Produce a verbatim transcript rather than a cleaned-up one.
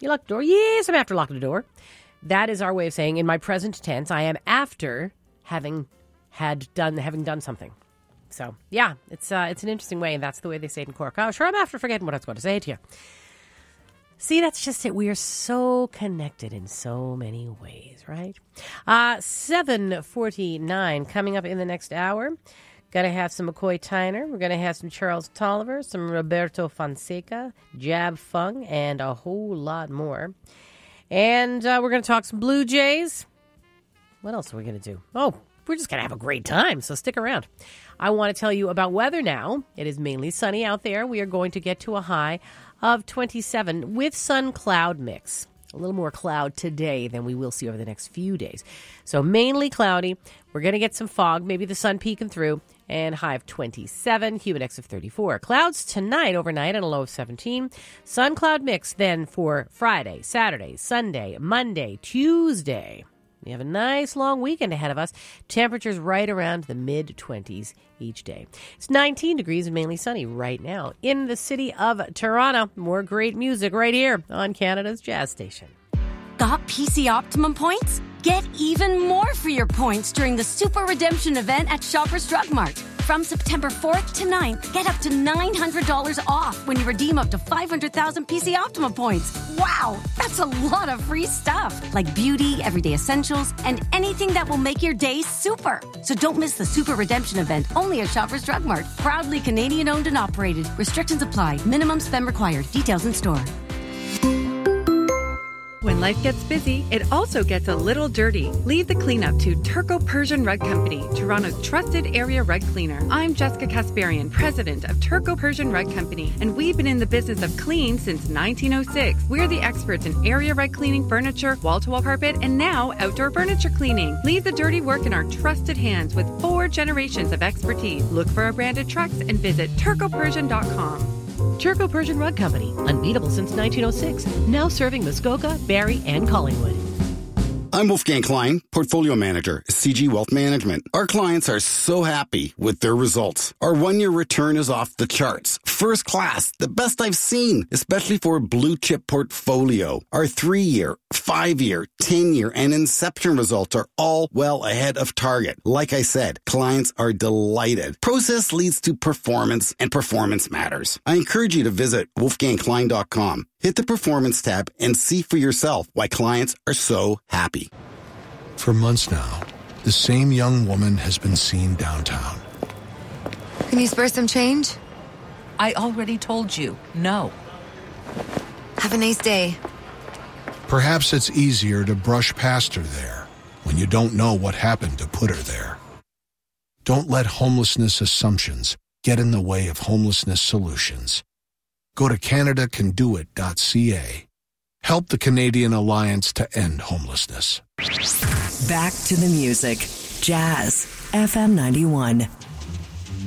You locked the door? Yes, I'm after locking the door. That is our way of saying, in my present tense, I am after having had done having done something. So, yeah, it's uh, it's an interesting way, and that's the way they say it in Cork. Oh, sure, I'm after forgetting what I was going to say to you. See, that's just it. We are so connected in so many ways, right? Uh, seven forty-nine coming up in the next hour. Going to have some McCoy Tyner. We're going to have some Charles Tolliver, some Roberto Fonseca, Jab Fung, and a whole lot more. And uh, we're going to talk some Blue Jays. What else are we going to do? Oh, we're just going to have a great time, so stick around. I want to tell you about weather now. It is mainly sunny out there. We are going to get to a high of twenty-seven with sun-cloud mix. A little more cloud today than we will see over the next few days. So mainly cloudy. We're going to get some fog, maybe the sun peeking through, and high of twenty-seven, humid index of thirty-four. Clouds tonight overnight and a low of seventeen. Sun-cloud mix then for Friday, Saturday, Sunday, Monday, Tuesday. We have a nice long weekend ahead of us. Temperatures right around the mid-twenties each day. It's nineteen degrees and mainly sunny right now in the city of Toronto. More great music right here on Canada's Jazz Station. Got P C Optimum points? Get even more for your points during the Super Redemption event at Shoppers Drug Mart. From September fourth to ninth, get up to nine hundred dollars off when you redeem up to five hundred thousand P C Optimum points. Wow, that's a lot of free stuff, like beauty, everyday essentials, and anything that will make your day super. So don't miss the Super Redemption event only at Shoppers Drug Mart. Proudly Canadian owned and operated. Restrictions apply. Minimum spend required. Details in store. When life gets busy, it also gets a little dirty. Leave the cleanup to Turco Persian Rug Company, Toronto's trusted area rug cleaner. I'm Jessica Kasparian, president of Turco Persian Rug Company, and we've been in the business of clean since nineteen oh six. We're the experts in area rug cleaning, furniture, wall-to-wall carpet, and now outdoor furniture cleaning. Leave the dirty work in our trusted hands with four generations of expertise. Look for our branded trucks and visit turco persian dot com. Turco Persian Rug Company, unbeatable since nineteen oh six, now serving Muskoka, Barrie, and Collingwood. I'm Wolfgang Klein, Portfolio Manager, C G Wealth Management. Our clients are so happy with their results. Our one-year return is off the charts. First class, the best I've seen, especially for a blue-chip portfolio. Our three-year, five-year, ten-year, and Inception results are all well ahead of target. Like I said, clients are delighted. Process leads to performance, and performance matters. I encourage you to visit wolfgang klein dot com. Hit the Performance tab and see for yourself why clients are so happy. For months now, the same young woman has been seen downtown. Can you spare some change? I already told you, no. Have a nice day. Perhaps it's easier to brush past her there when you don't know what happened to put her there. Don't let homelessness assumptions get in the way of homelessness solutions. Go to canada can do it dot c a. Help the Canadian Alliance to End Homelessness. Back to the music. Jazz F M ninety-one.